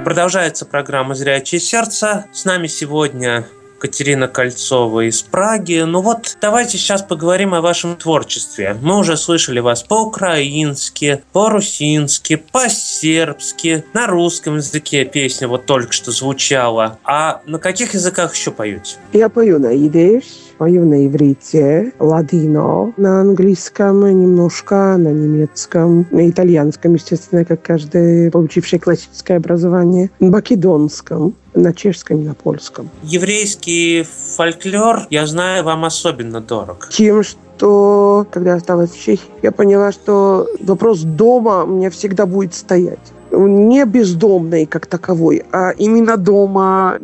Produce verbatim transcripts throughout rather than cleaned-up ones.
Продолжается программа «Зрячее сердце». С нами сегодня Катерина Кольцова из Праги. Ну вот, давайте сейчас поговорим о вашем творчестве. Мы уже слышали вас по-украински, по-русински, по-сербски, на русском языке песня вот только что звучала. А на каких языках еще поете? Я пою на идиш, пою на иврите, ладино, на английском немножко, на немецком, на итальянском, естественно, как каждый, получивший классическое образование, на македонском, на чешском и на польском. Еврейский фольклор, я знаю, вам особенно дорог. Тем, что, когда я осталась в Чехии, я поняла, что вопрос дома у меня всегда будет стоять. Не бездомный как таковой, а именно дома,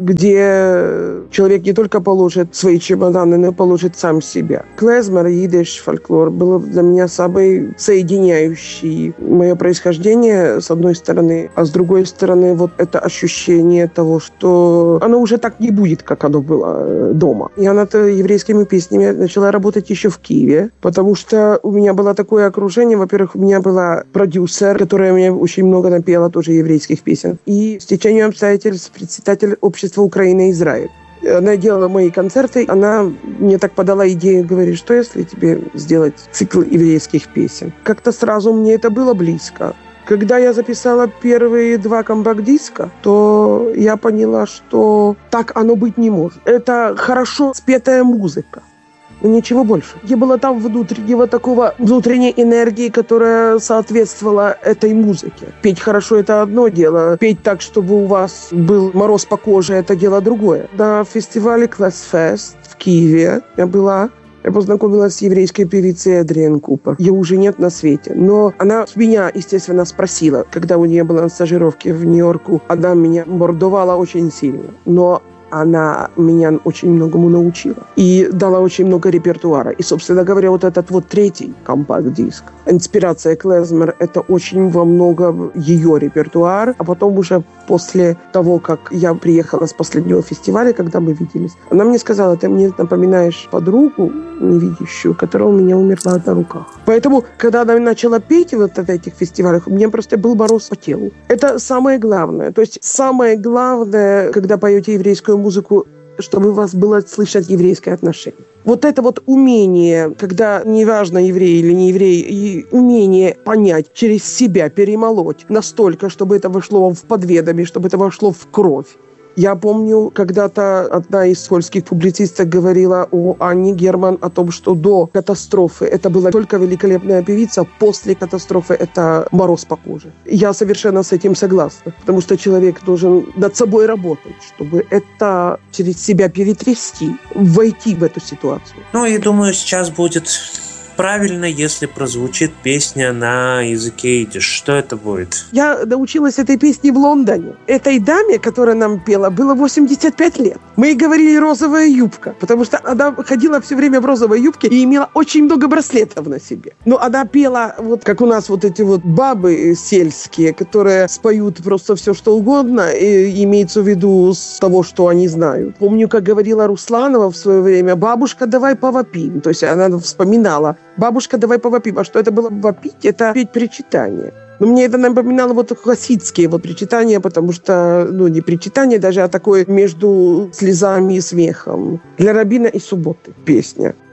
где человек не только положит свои чемоданы, но и положит сам себя. Клезмер, идиш, фольклор было для меня самый соединяющий мое происхождение, с одной стороны, а с другой стороны, вот это ощущение того, что оно уже так не будет, как оно было дома. Я над еврейскими песнями начала работать еще в Киеве, потому что у меня было такое окружение. Во-первых, у меня была продюсер, которая мне очень много напела тоже еврейских песен. И с течением обстоятельств председатель общества Украины и Израиль. Она делала мои концерты. Она мне так подала идею, говорит, что если тебе сделать цикл еврейских песен. Как-то сразу мне это было близко. Когда я записала первые два компакт-диска, то я поняла, что так оно быть не может. Это хорошо спетая музыка. Но ничего больше. Не было там внутреннего такого, внутренней энергии, которая соответствовала этой музыке. Петь хорошо – это одно дело. Петь так, чтобы у вас был мороз по коже – это дело другое. На фестивале Клэсфест в Киеве я была. Я познакомилась с еврейской певицей Адриан Купер. Ее уже нет на свете. Но она с меня, естественно, спросила, когда у нее была на стажировке в Нью-Йорку. Она меня мордовала очень сильно. Но она меня очень многому научила и дала очень много репертуара. И, собственно говоря, вот этот вот третий компакт-диск «Инспирация Клезмер» — это очень во многом ее репертуар. А потом уже после того, как я приехала с последнего фестиваля, когда мы виделись, она мне сказала: ты мне напоминаешь подругу невидящую, которая у меня умерла на руках. Поэтому, когда она начала петь вот на этих фестивалях, у меня просто был мороз по телу. Это самое главное. То есть самое главное, когда поете еврейскую музыку, чтобы у вас было слышать еврейское отношение. Вот это вот умение, когда неважно, еврей или не еврей, и умение понять, через себя перемолоть настолько, чтобы это вошло в подведомие, чтобы это вошло в кровь. Я помню, когда-то одна из польских публицисток говорила о Анне Герман, о том, что до катастрофы это была только великолепная певица, после катастрофы это мороз по коже. Я совершенно с этим согласна, потому что человек должен над собой работать, чтобы это через себя перетрясти, войти в эту ситуацию. Ну и думаю, сейчас будет правильно, если прозвучит песня на языке идиш. Что это будет? Я научилась этой песне в Лондоне. Этой даме, которая нам пела, было восемьдесят пять лет. Мы ей говорили «розовая юбка», потому что она ходила все время в розовой юбке и имела очень много браслетов на себе. Но она пела, вот как у нас вот эти вот бабы сельские, которые споют просто все, что угодно, и имеется в виду с того, что они знают. Помню, как говорила Русланова в свое время: «Бабушка, давай повопим». То есть она вспоминала: «Бабушка, давай повопим». А что это было вопить? Это петь причитания. Но мне это напоминало вот классические вот причитания, потому что, ну, не причитания даже, а такое между слезами и смехом. Для Рабина и Субботы песня.